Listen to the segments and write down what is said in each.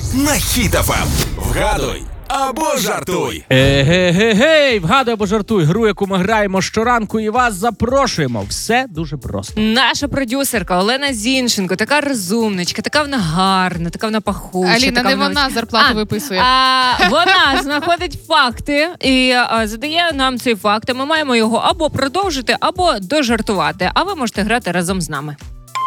на Хіт ФМ. Вгадуй або жартуй. Гей, вгадуй або жартуй. Гру, яку ми граємо щоранку, і вас запрошуємо. Все дуже просто. Наша продюсерка Олена Зінченко, така розумничка, така вона гарна, така вона пахуча. Аліна, не вона зарплату виписує. Вона знаходить факти і задає нам цей факт. Ми маємо його або продовжити, або дожартувати. А ви можете грати разом з нами.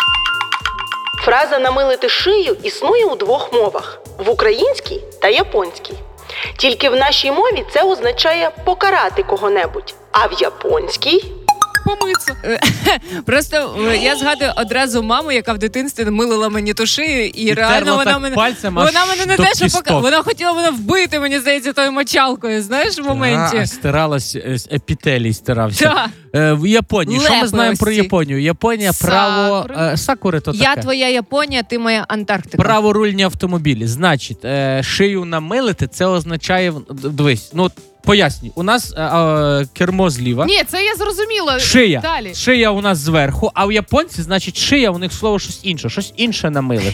Фраза «намилити шию» існує у двох мовах – в українській та японській. Тільки в нашій мові це означає покарати кого-небудь, а в японській – помитися. Просто я згадую одразу маму, яка в дитинстві милила мені ту шию, і реально вона мене не те, що вона хотіла мене вбити, мені здається, тою мочалкою, знаєш, в моменті. Стиралась, епітелій стирався. В Японії. Що ми знаємо про Японію? Японія право... Сакури то таке. Я твоя Японія, ти моя Антарктика. Праворульні автомобілі. Значить, шию намилити, це означає... Дивись, пояснюй. У нас кермо зліва. Ні, це я зрозуміла. Шия. Далі. Шия у нас зверху, а у японців, значить, шия, у них слово щось інше намилити.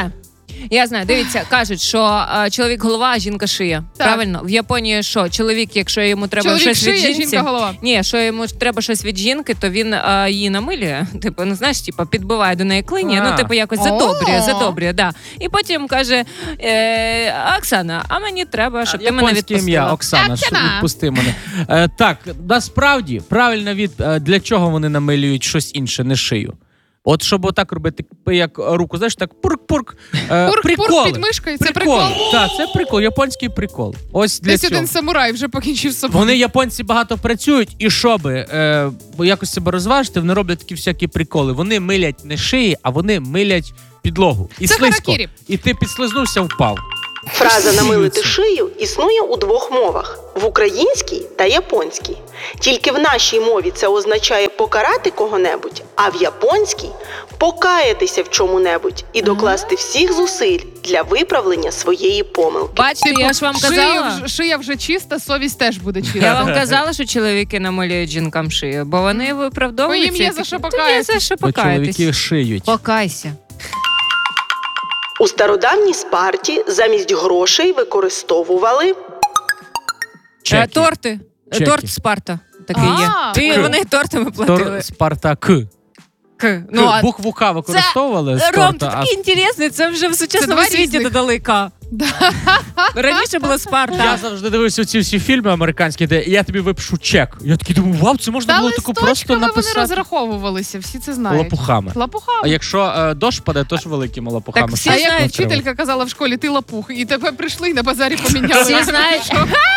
Я знаю, дивіться, кажуть, що чоловік голова, а жінка шия. Так. Правильно? В Японії що? Чоловік, якщо йому треба чоловік щось від шия, жінки... жінка голова. Ні, що йому треба щось від жінки, то він її намилює. Підбиває до неї клині, якось задобрює, да. І потім каже, Оксана, а мені треба, щоб ти мене відпустила. Японське ім'я Оксана, відпусти мене. Так, насправді, правильно для чого вони намилюють щось інше, не шию? От щоб отак робити, як руку, знаєш, так пурк-пурк. Пурк-пурк під мишкою, це прикол. Так, це прикол, японський прикол. Ось для Десь цього. один самурай вже покінчив з собою. Вони, японці, багато працюють, і щоби якось себе розважити, вони роблять такі всякі приколи. Вони милять не шиї, а вони милять підлогу. І це слизько. харакірі. І ти підслизнувся, впав. Фраза «намилити шию» існує у двох мовах – в українській та японській. Тільки в нашій мові це означає покарати кого-небудь, а в японській – покаятися в чому-небудь і докласти всіх зусиль для виправлення своєї помилки. Бачите, я ж вам казала. Шия вже чиста, совість теж буде чиста. Я вам казала, що чоловіки намилюють жінкам шию, бо вони виправдовуються. Бо їм є за що покаятися. Бо чоловіки шиють. Покайся. У стародавній Спарті замість грошей використовували Торти. Чеки. Торт Спарта такий є. І вони тортами платили. Спартак. Букву К використовували з Ром, торта. ти такий інтересний, це вже в сучасному світі додали К. Раніше було Спарта. Я завжди дивився ці всі фільми американські, де я тобі випишу чек. Я такий думаю, вау, це можна було таку просто написати. Вони розраховувалися, всі це знають. Лопухами. А якщо дощ паде, то ж великими лопухами. Так, а як вчителька казала в школі, ти лопух, і тебе прийшли і на базарі поміняли. Всі знають.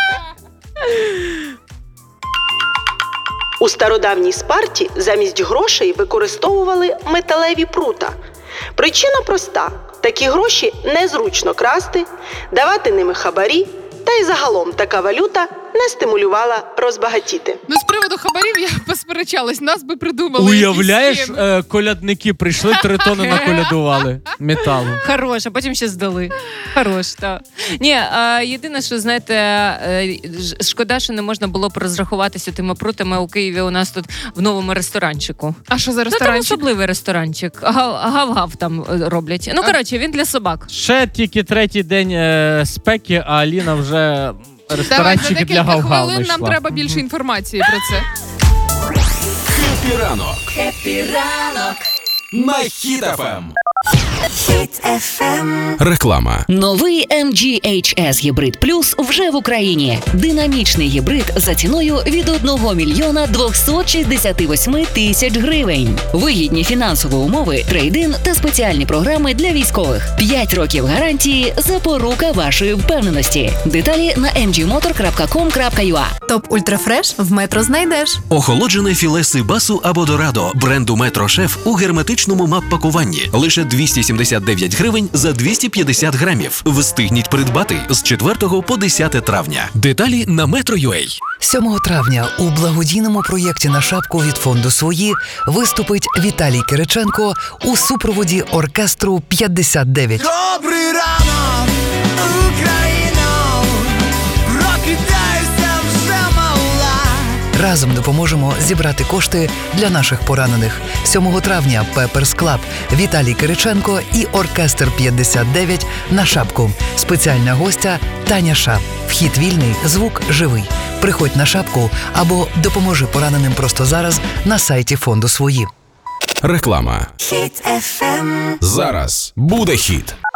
У стародавній Спарті замість грошей використовували металеві прута. Причина проста – такі гроші незручно красти, давати ними хабарі, та й загалом така валюта не стимулювала розбагатіти. З приводу хабарів я посперечалась, нас би придумали. Уявляєш, колядники прийшли, 3 тони наколядували металу. Хорош, а потім ще здали. Хорош, так. Ні, єдине, що, знаєте, шкода, що не можна було б розрахуватися тими прутами у Києві у нас тут в новому ресторанчику. А що за Там ресторанчик? особливий ресторанчик. Гав-гав там роблять. Коротше, він для собак. Ще тільки 3-й день спеки, а Аліна вже ресторанчики для гав-гав Давай, за декілька хвилин знайшла. нам треба більше інформації про це. Хеппі ранок. Хеппі ранок. На Хіт ФМ. Реклама. Новий MG HS Hybrid Plus вже в Україні. Динамічний гібрид за ціною від 1 мільйона 268 тисяч гривень. Вигідні фінансові умови, трейд-ін та спеціальні програми для військових. 5 років гарантії – запорука вашої впевненості. Деталі на mgmotor.com.ua. Топ Ультрафреш в Метро знайдеш. Охолоджене філе сибасу або дорадо бренду Метро Шеф у герметичному мап-пакуванні. Лише 279 гривень за 250 грамів. Встигніть придбати з 4 по 10 травня. Деталі на Metro.ua. 7 травня у благодійному проєкті «На шапку» від фонду «Свої» виступить Віталій Кириченко у супроводі оркестру 59. Добрий ранок, Україно, прокидайся вже мала. Разом допоможемо зібрати кошти для наших поранених. 7 травня Pepper's Club, Віталій Кириченко і Оркестр 59 на шапку. Спеціальна гостя Таня Ша. Вхід вільний, звук живий. Приходь на шапку або допоможи пораненим просто зараз на сайті фонду «Свої». Реклама. Зараз буде хіт.